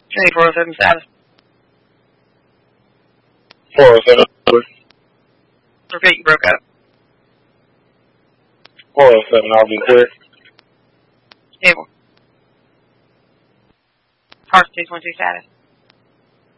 I need 407 status. 407. Repeat, you broke up. 407, I'll be clear. Stable. Park 612 status.